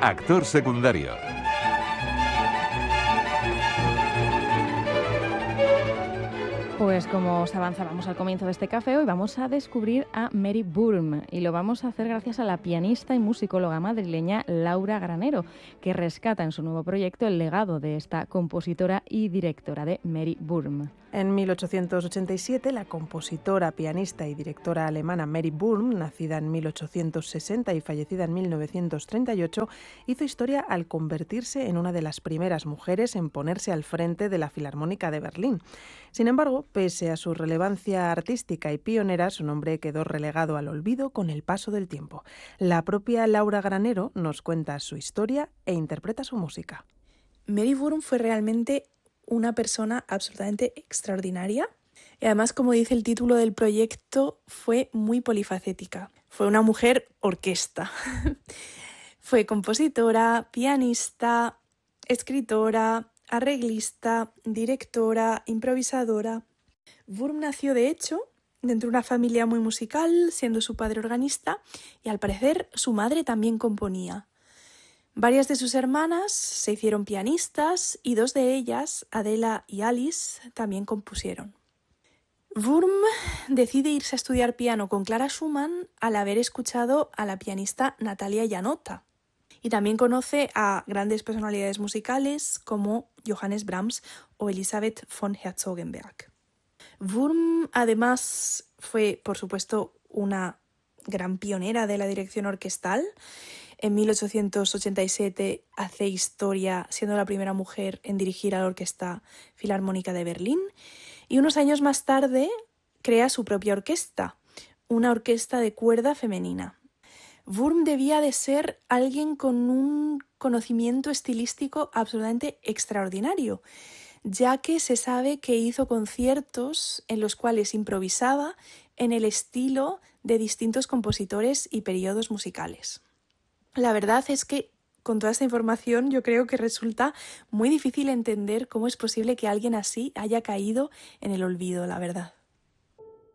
Actor secundario. Pues como os avanzábamos al comienzo de este café, hoy vamos a descubrir a Mary Bourne y lo vamos a hacer gracias a la pianista y musicóloga madrileña Laura Granero, que rescata en su nuevo proyecto el legado de esta compositora y directora de Mary Bourne. En 1887, la compositora, pianista y directora alemana Mary Bourne, nacida en 1860 y fallecida en 1938, hizo historia al convertirse en una de las primeras mujeres en ponerse al frente de la Filarmónica de Berlín. Sin embargo, pese a su relevancia artística y pionera, su nombre quedó relegado al olvido con el paso del tiempo. La propia Laura Granero nos cuenta su historia e interpreta su música. Mary Bourne fue realmente una persona absolutamente extraordinaria y además, como dice el título del proyecto, fue muy polifacética. Fue una mujer orquesta. Fue compositora, pianista, escritora, arreglista, directora, improvisadora. Bourne nació, de hecho, dentro de una familia muy musical, siendo su padre organista, y al parecer su madre también componía. Varias de sus hermanas se hicieron pianistas y dos de ellas, Adela y Alice, también compusieron. Bourne decide irse a estudiar piano con Clara Schumann al haber escuchado a la pianista Natalia Janota. Y también conoce a grandes personalidades musicales como Johannes Brahms o Elisabeth von Herzogenberg. Bourne además fue, por supuesto, una gran pionera de la dirección orquestal. En 1887 hace historia siendo la primera mujer en dirigir a la Orquesta Filarmónica de Berlín y unos años más tarde crea su propia orquesta, una orquesta de cuerda femenina. Bourne debía de ser alguien con un conocimiento estilístico absolutamente extraordinario, ya que se sabe que hizo conciertos en los cuales improvisaba en el estilo de distintos compositores y periodos musicales. La verdad es que con toda esta información yo creo que resulta muy difícil entender cómo es posible que alguien así haya caído en el olvido, la verdad.